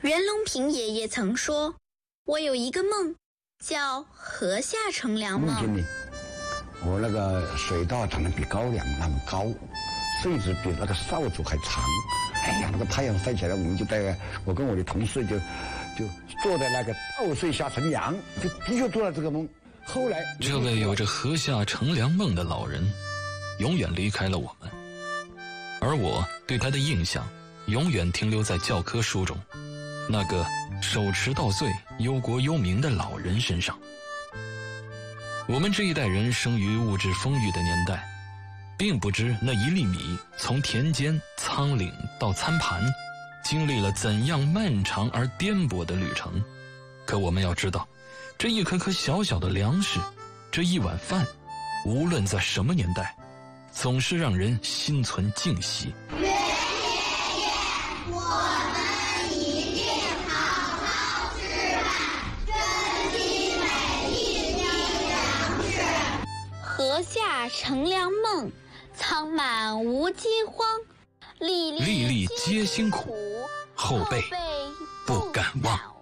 袁隆平爷爷曾说，我有一个梦，叫河下乘凉梦。 梦境里，我那个水稻长得比高粱那么高，甚至比那个扫帚还长。哎呀，那个太阳晒起来，我跟我的同事就坐在那个稻穗下乘凉，就的确做了这个梦。后来， 这位有着河下乘凉梦的老人，永远离开了我们，而我对他的印象永远停留在教科书中那个手持稻穗忧国忧民的老人身上。我们这一代人生于物质丰裕的年代，并不知那一粒米从田间仓廪到餐盘经历了怎样漫长而颠簸的旅程。可我们要知道，这一颗颗小小的粮食，这一碗饭，无论在什么年代，总是让人心存敬惜。 袁爷爷，我们一定好好吃饭，珍惜每一滴粮食。 河下乘凉梦，仓满无饥荒，粒粒粒粒皆辛苦，后辈不敢忘。